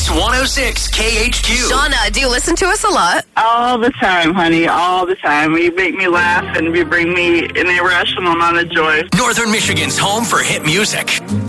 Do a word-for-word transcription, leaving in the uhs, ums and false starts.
It's one oh six K H Q. Shauna, do you listen to us a lot? All the time, honey, all the time. You make me laugh and you bring me an irrational amount of joy. Northern Michigan's home for hit music.